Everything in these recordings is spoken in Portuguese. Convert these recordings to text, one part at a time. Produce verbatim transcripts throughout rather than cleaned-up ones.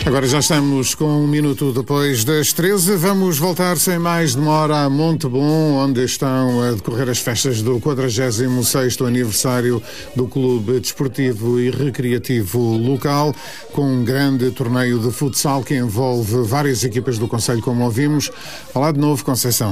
Agora já estamos com um minuto depois das treze. Vamos voltar sem mais demora a Montebon, onde estão a decorrer as festas do quadragésimo sexto aniversário do Clube Desportivo e Recreativo Local, com um grande torneio de futsal que envolve várias equipas do concelho, como ouvimos. Olá de novo, Conceição.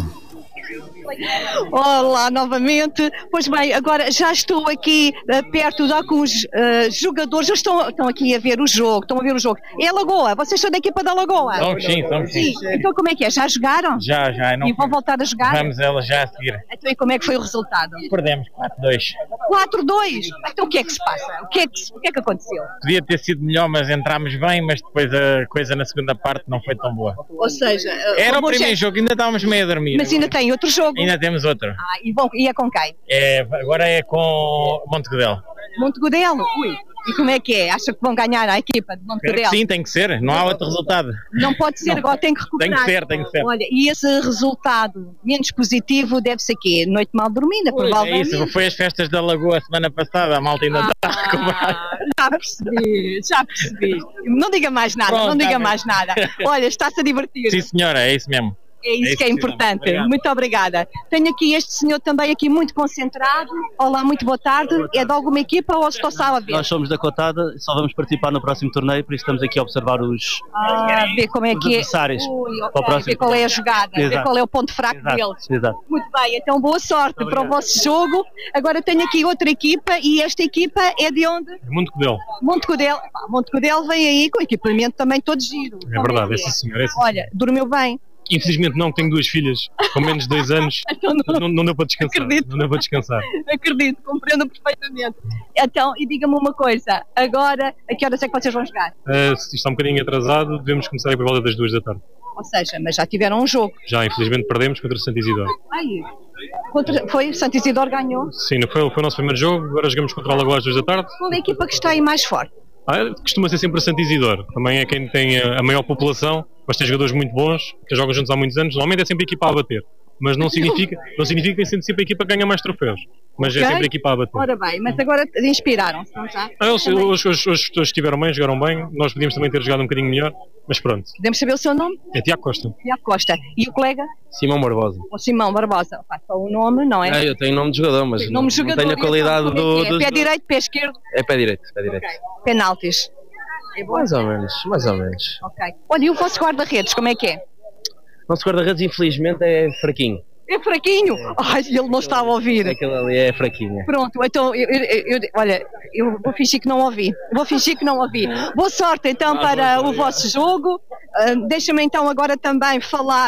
Olá novamente. Pois bem, agora já estou aqui uh, perto de alguns uh, jogadores, já estão, estão aqui a ver o jogo, estão a ver o jogo. É a Lagoa, vocês são da equipa da Lagoa? Somos sim, somos sim. sim. Então como é que é? Já jogaram? Já, já. Não e vão voltar a jogar? Vamos elas já a seguir. Então e como é que foi o resultado? Perdemos quatro a dois. quatro a dois? Então o que é que se passa? O que é que, o que, é que aconteceu? Podia ter sido melhor, mas entramos bem, mas depois a coisa na segunda parte não foi tão boa. Ou seja... Uh, Era o primeiro é... jogo, ainda estávamos meio a dormir. Mas ainda tem outro jogo? Ainda temos outro. Ah, e, bom, e é com quem? É, agora é com Montegodelo. Montegodelo? Ui. E como é que é? Acha que vão ganhar a equipa de Montegodelo? Sim, tem que ser. Não há outro resultado. Não pode ser, não. Agora tem que recuperar. Tem que ser, tem que ser. Olha, e esse resultado menos positivo deve ser quê? Noite mal dormida, pois provavelmente. É isso, foi as festas da Lagoa a semana passada, a malta ainda ah, está a recuperar. Já percebi, já percebi. Não diga mais nada, Pronto, não diga tá mais nada. Olha, está-se a divertir. Sim senhora, é isso mesmo. É isso, é isso que é importante. Obrigado. Muito obrigada. Tenho aqui este senhor também aqui muito concentrado. Olá, muito boa tarde. É de alguma equipa ou estou só a ver? Nós somos da Cotada, só vamos participar no próximo torneio, por isso estamos aqui a observar os, ah, ver como é os que adversários. É. Ui, okay. Ver qual é a jogada, Exato. Ver qual é o ponto fraco Exato. deles. Exato. Muito bem, então boa sorte Obrigado. Para o vosso jogo. Agora tenho aqui outra equipa e esta equipa é de onde? Montegodelo. Montegodelo. Montegodelo vem aí com equipamento também todo giro. É verdade, é esse senhor. Esse Olha, senhor. Dormiu bem? Infelizmente não, tenho duas filhas com menos de dois anos, então não, não, não deu para descansar. Acredito. Não deu para descansar. Acredito, compreendo perfeitamente. Então, e diga-me uma coisa, agora, a que horas é que vocês vão jogar? Uh, se está um bocadinho atrasado, devemos começar aí por volta das duas da tarde. Ou seja, mas já tiveram um jogo? Já, infelizmente perdemos contra o Santo Isidoro. Ai, contra, foi? Santo Isidoro ganhou? Sim, foi, foi o nosso primeiro jogo, agora jogamos contra a Lagoa às duas da tarde. Qual é a equipa que está aí mais forte? Ah, costuma ser sempre o Santo Isidoro, também é quem tem a maior população, mas tem jogadores muito bons, que jogam juntos há muitos anos, normalmente é sempre a equipa a bater, mas não significa, não significa que tem sempre a equipa que ganha mais troféus, mas okay. É sempre a equipa a bater. Ora bem, mas agora inspiraram-se, não já? Ah, eles, hoje, hoje, hoje todos estiveram bem, jogaram bem, nós podíamos também ter jogado um bocadinho melhor, mas pronto. Podemos saber o seu nome? É Tiago Costa. Tiago Costa. E o colega? Simão Barbosa. O Simão Barbosa. Faz só o nome, não é? É, eu tenho nome de jogador, mas não, de jogador, não tenho a qualidade então, do, é? do... Pé direito, pé esquerdo? É pé direito, pé direito. Okay. Penaltis? É mais ou menos, mais ou menos. Ok. Olha, e o vosso guarda-redes, como é que é? O nosso guarda-redes, infelizmente, é fraquinho. É fraquinho? É. Ai, ele não está a ouvir. Aquele ali é fraquinho. Pronto, então, eu, eu, eu, olha, eu vou fingir que não ouvi. Vou fingir que não ouvi. Boa sorte, então, ah, para o vosso jogo. Uh, Deixa-me, então, agora também falar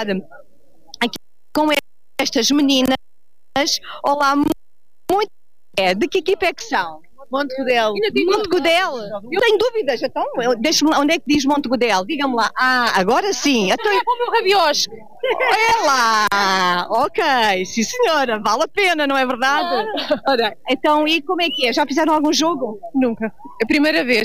aqui com estas meninas. Olá, muito... De que equipa é que são? Montegodelo. Montegodelo? Eu tenho dúvidas, então, deixa-me, onde é que diz Montegodelo? Diga-me lá. Ah, agora sim. Então é para o meu rabiosco. É lá. Ok, sim senhora, vale a pena, não é verdade? Ora, então, e como é que é? Já fizeram algum jogo? Nunca. É a primeira vez.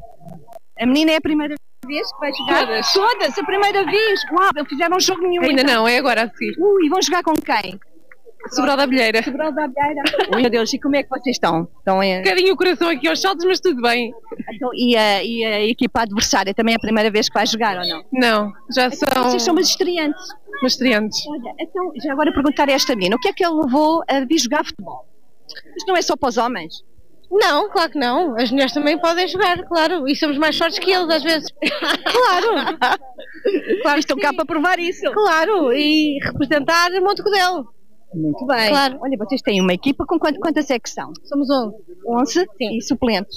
A menina é a primeira vez que vai jogar? Todas. Todas, a primeira vez. Uau, não fizeram um jogo nenhum. Ainda então. Não, é agora a seguir. Ui, vão jogar com quem? Sobral da Abelheira. Sobral da Abelheira. Meu Deus, e como é que vocês estão? estão em... Um bocadinho o coração aqui aos saltos, mas tudo bem. Então, e, a, e a equipa adversária também é a primeira vez que vai jogar ou não? Não, já então, são... Vocês são umas estreantes. Umas estreantes. Olha, então, já agora perguntar a esta mina, o que é que ele levou a vir jogar futebol? Isto não é só para os homens? Não, claro que não. As mulheres também podem jogar, claro. E somos mais fortes que eles, às vezes. Claro. Claro, estão cá para provar isso. Claro, e representar Montegodelo. Muito bem. Claro. Olha, vocês têm uma equipa com quantas, quantas é que são? Somos onze. onze? Sim. E suplentes?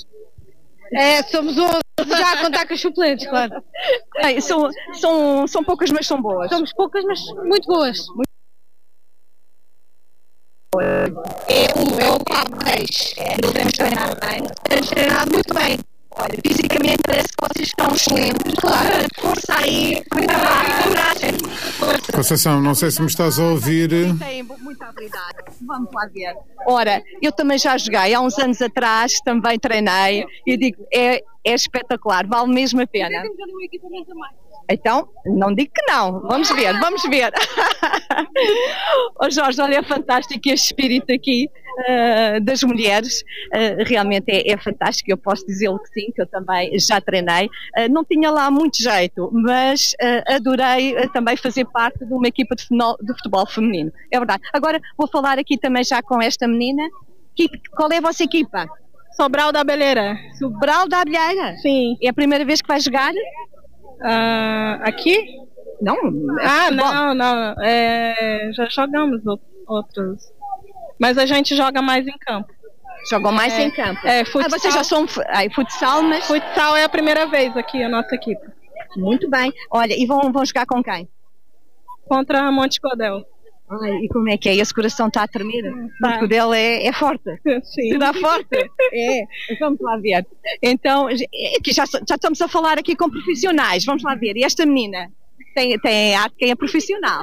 É, somos onze. Já a contar com os suplentes, claro. É, são, são, são poucas, mas são boas. Somos poucas, mas muito boas. Muito... É o, é o Pablo Reis. É, não temos treinado bem. Temos treinado muito bem. Olha, fisicamente parece que vocês estão excelentes. Claro, força aí, muita coragem. Conceição, não sei se me estás a ouvir. Tem muita habilidade. Vamos lá ver. Ora, eu também já joguei há uns anos atrás, também treinei e digo, é, é espetacular, vale mesmo a pena. Então, não digo que não. Vamos ver, vamos ver. Oh Jorge, olha, é fantástico este espírito aqui. uh, das mulheres. Uh, realmente é, é fantástico, eu posso dizê-lo que sim, que eu também já treinei. Uh, não tinha lá muito jeito, mas uh, adorei uh, também fazer parte de uma equipa de futebol, de futebol feminino. É verdade. Agora vou falar aqui também já com esta menina. Que, qual é a vossa equipa? Sobral da Abelheira. Sobral da Abelheira? Sim. É a primeira vez que vai jogar? Uh, aqui? Não. É ah, futebol. não, não. É, já jogamos outros. Mas a gente joga mais em campo. Jogam mais é, em campo? É, futsal. Ah, vocês já são ai, futsal, mas... Futsal é a primeira vez aqui, a nossa equipe. Muito bem. Olha, e vão, vão jogar com quem? Contra a Monte Codel. Ai, e como é que é? Esse coração está a tremer? Tá. Monte Codel é, é forte. Sim. Será forte? É. Vamos lá ver. Então, aqui já, já estamos a falar aqui com profissionais. Vamos lá ver. E esta menina? Tem, tem arte, quem é profissional.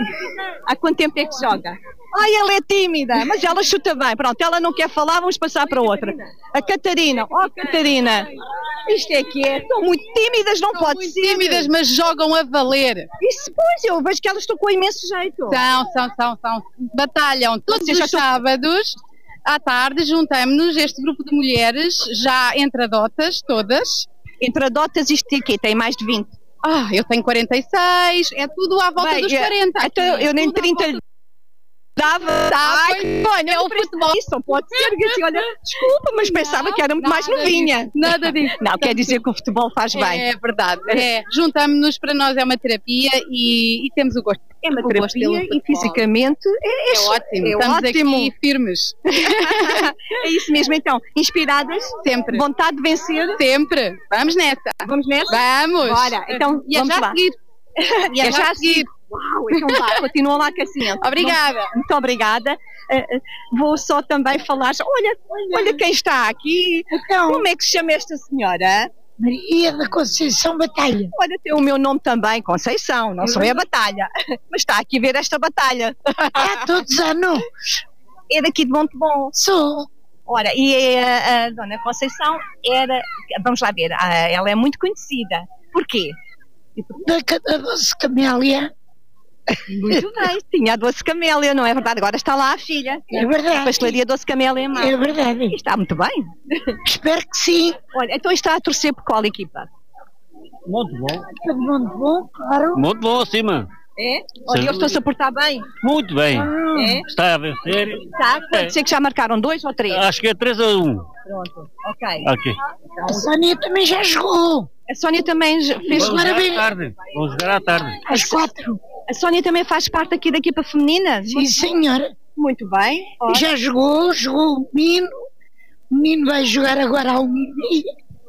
Há quanto tempo é que joga? Ai, ela é tímida, mas ela chuta bem. Pronto, ela não quer falar, vamos passar para outra. A Catarina. Oh, Catarina, isto é que é. Estão muito tímidas, não pode muito ser. tímidas, mas jogam a valer. Isso, pois, eu vejo que elas estão com imenso jeito. São, são, são, são. Batalham todos os sábados, à tarde, juntamos-nos, este grupo de mulheres, já entre adotas, todas. Entre adotas, isto aqui tem mais de vinte. Ah, eu tenho quarenta e seis, é tudo à volta Bem, dos quarenta. Então eu, eu nem trinta lhe dava. Ai, olha, é o futebol. Isso pode ser, que assim, olha, desculpa, mas não, pensava que era muito mais novinha. Disso, nada disso. Não, quer dizer que o futebol faz bem. É verdade. É, juntamos-nos, para nós é uma terapia e, e temos o gosto. É uma terapia e fisicamente é, é, é ótimo. É Estamos ótimo. Aqui firmes. É isso mesmo, então. Inspiradas? Sempre. Vontade de vencer? Sempre. Vamos nessa. Vamos nessa? Vamos. Bora. Então, e vamos já lá. a seguir. E a já a seguir. Uau, então lá, continua lá, Cassinha. Obrigada. Muito obrigada. Uh, uh, vou só também falar. Olha, olha quem está aqui. Então, como é que se chama esta senhora? Maria da Conceição Batalha. Olha, tem o meu nome também, Conceição. Não sou é a Batalha. Mas está aqui a ver esta batalha. Há todos os anos. É daqui de Montebon. Sou. Ora, e a, a Dona Conceição era. Vamos lá ver, a, ela é muito conhecida. Porquê? Da, da Doce Camélia. Muito bem, tinha a Doce Camélia, não é verdade? Agora está lá a filha. É verdade. A pastelaria Doce Camélia é má. É verdade. E está muito bem. Espero que sim. Olha, então está a torcer por qual equipa? Muito bom. Muito bom, claro. Muito bom, acima. É? Olha, eles estão-se a portar bem? Muito bem. Ah, É? Está a vencer. Está? Pode É. ser que já marcaram dois ou três? Acho que é três a um. Pronto, ok. Ok. a Sónia também já jogou. A Sónia também já fez... Vamos jogar à maravilha. tarde. Vamos jogar à tarde. Às quatro. A Sónia também faz parte aqui da equipa feminina? Sim, senhora. Muito bem. Olha. Já jogou, jogou o menino. O menino vai jogar agora ao meio-dia.